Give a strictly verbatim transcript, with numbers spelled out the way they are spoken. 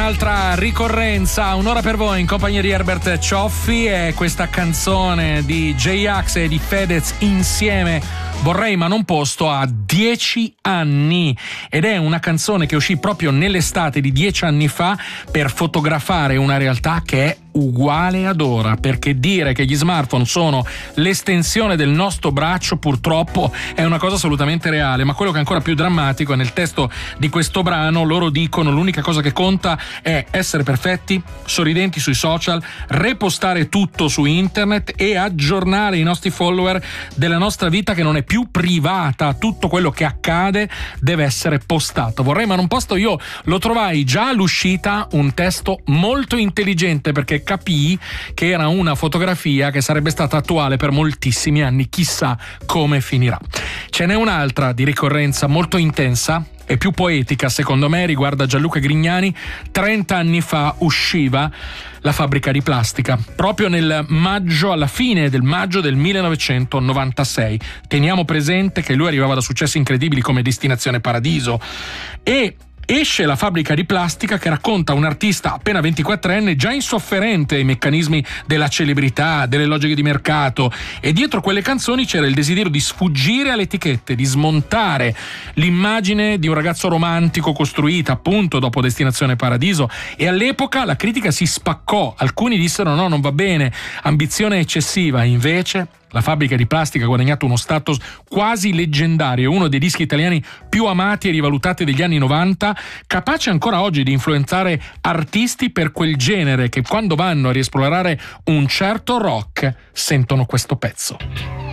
un'altra ricorrenza, un'ora per voi in compagnia di Herbert Cioffi, e questa canzone di J-Ax e di Fedez insieme, Vorrei ma non posto, ha dieci anni, ed è una canzone che uscì proprio nell'estate di dieci anni fa per fotografare una realtà che è uguale ad ora, perché dire che gli smartphone sono l'estensione del nostro braccio purtroppo è una cosa assolutamente reale. Ma quello che è ancora più drammatico è nel testo di questo brano. Loro dicono l'unica cosa che conta è essere perfetti, sorridenti sui social, repostare tutto su internet e aggiornare i nostri follower della nostra vita, che non è più privata. Tutto quello che accade deve essere postato. Vorrei ma non posto, io lo trovai già all'uscita un testo molto intelligente, perché capii che era una fotografia che sarebbe stata attuale per moltissimi anni. Chissà come finirà. Ce n'è un'altra di ricorrenza molto intensa e più poetica, secondo me, riguarda Gianluca Grignani. trenta anni fa usciva La fabbrica di plastica, proprio nel maggio, alla fine del maggio del millenovecentonovantasei. Teniamo presente che lui arrivava da successi incredibili come Destinazione Paradiso, e esce La fabbrica di plastica, che racconta un artista appena ventiquattrenne, già insofferente ai meccanismi della celebrità, delle logiche di mercato, e dietro quelle canzoni c'era il desiderio di sfuggire alle etichette, di smontare l'immagine di un ragazzo romantico costruita appunto dopo Destinazione Paradiso. E all'epoca la critica si spaccò, alcuni dissero no, non va bene, ambizione eccessiva. Invece La fabbrica di plastica ha guadagnato uno status quasi leggendario, uno dei dischi italiani più amati e rivalutati degli anni novanta, capace ancora oggi di influenzare artisti per quel genere che, quando vanno a riesplorare un certo rock, sentono questo pezzo.